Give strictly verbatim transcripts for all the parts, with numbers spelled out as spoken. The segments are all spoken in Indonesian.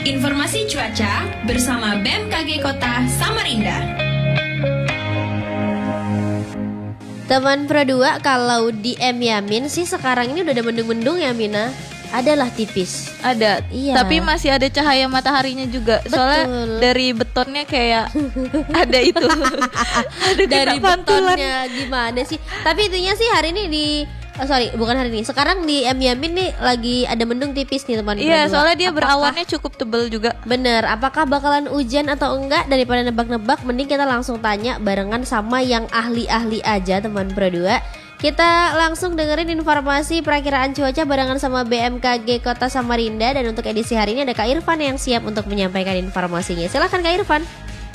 Informasi cuaca bersama B M K G Kota Samarinda. Teman Pro dua, kalau di M Yamin sih sekarang ini udah ada mendung-mendung ya Mina. Adalah tipis. Ada, iya. Tapi masih ada cahaya mataharinya juga. Betul. Soalnya dari betonnya kayak ada itu. Ada dari pantulan. betonnya gimana sih? Tapi intinya sih hari ini di oh, sorry, bukan hari ini. Sekarang di M Yamin nih lagi ada mendung tipis nih teman. Iya, soalnya dia apakah, berawannya cukup tebel juga. Bener, apakah bakalan hujan atau enggak? Daripada nebak-nebak, mending kita langsung tanya barengan sama yang ahli-ahli aja teman Pro dua. Kita langsung dengerin informasi perakiraan cuaca barengan sama B M K G Kota Samarinda. Dan untuk edisi hari ini ada Kak Irfan yang siap untuk menyampaikan informasinya. Silahkan Kak Irfan.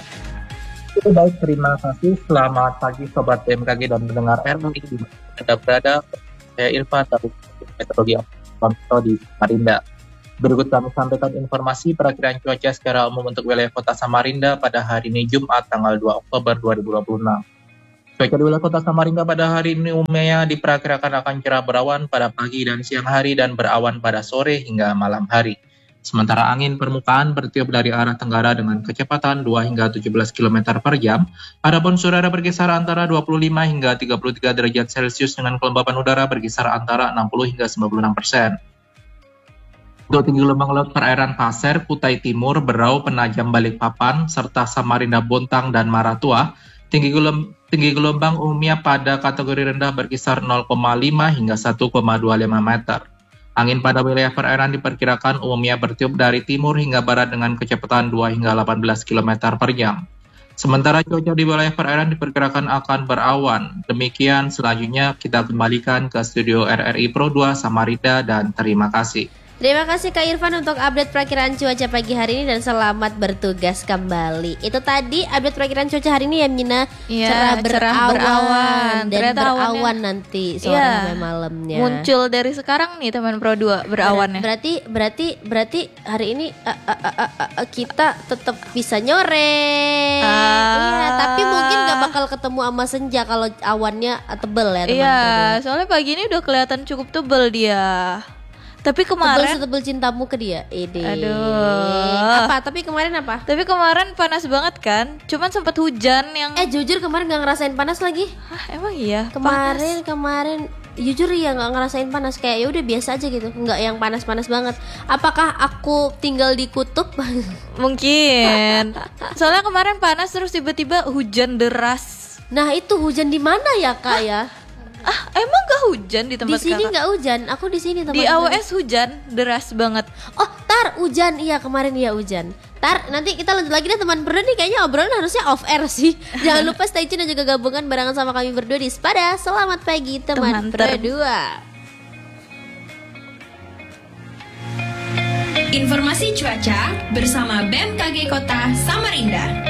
Baik, terima kasih. Selamat pagi Sobat B M K G dan mendengar R M I di mana Anda berada. Saya Irfan dari Meteorologi Pantau di Samarinda. Berikut kami sampaikan informasi perakiraan cuaca secara umum untuk wilayah Kota Samarinda pada hari ini Jumat tanggal dua Oktober dua ribu dua puluh enam. Cuaca di wilayah Kota Samarinda pada hari ini umumnya diperkirakan akan cerah berawan pada pagi dan siang hari dan berawan pada sore hingga malam hari. Sementara angin permukaan bertiup dari arah tenggara dengan kecepatan dua hingga tujuh belas kilometer per jam. Adapun suhu udara berkisar antara dua puluh lima hingga tiga puluh tiga derajat Celcius dengan kelembapan udara berkisar antara enam puluh hingga sembilan puluh enam persen. Untuk tinggi gelombang laut perairan Pasir, Kutai Timur, Berau, Penajam, Balikpapan, serta Samarinda, Bontang, dan Maratua, tinggi gelombang Tinggi gelombang umumnya pada kategori rendah berkisar nol koma lima hingga satu koma dua lima meter. Angin pada wilayah perairan diperkirakan umumnya bertiup dari timur hingga barat dengan kecepatan dua hingga delapan belas kilometer per jam. Sementara cuaca di wilayah perairan diperkirakan akan berawan. Demikian, selanjutnya kita kembalikan ke studio R R I Pro dua Samarinda dan terima kasih. Terima kasih Kak Irfan untuk update perakiraan cuaca pagi hari ini dan selamat bertugas kembali. Itu tadi update perakiraan cuaca hari ini ya Mina. Iya, cerah berawan, cerah berawan. dan Ternyata berawan awannya- nanti sore Iya, sampai malamnya. Muncul dari sekarang nih teman Pro dua berawannya. Berarti berarti berarti hari ini uh, uh, uh, uh, uh, kita tetap bisa nyore. Ah. Iya, tapi mungkin gak bakal ketemu sama senja kalau awannya tebel ya teman-teman. Iya, soalnya pagi ini udah kelihatan cukup tebel dia. Tapi Tebel kemarin setebel cintamu ke dia. Ide. Aduh. Apa? Tapi kemarin apa? Tapi kemarin panas banget kan? Cuman sempat hujan yang Eh jujur kemarin gak ngerasain panas lagi. Hah, emang iya? Kemarin Panas. kemarin jujur ya nggak ngerasain panas, kayak ya udah biasa aja gitu, nggak yang panas-panas banget. Apakah aku tinggal di kutub? Mungkin. Soalnya kemarin panas terus tiba-tiba hujan deras. Nah itu hujan di mana ya kak ya? Ah, emang gak hujan di Di tempat sini kakak? nggak hujan, aku di sini Di teman-teman. A W S hujan deras banget. Oh tar hujan, iya kemarin iya hujan. Tar nanti kita lanjut lagi deh teman berdua nih, kayaknya obrolan harusnya off air sih. Jangan lupa stay tune dan juga gabungan barengan sama kami berdua di Spada. Selamat pagi teman, Teman berdua. Informasi cuaca bersama B M K G Kota Samarinda.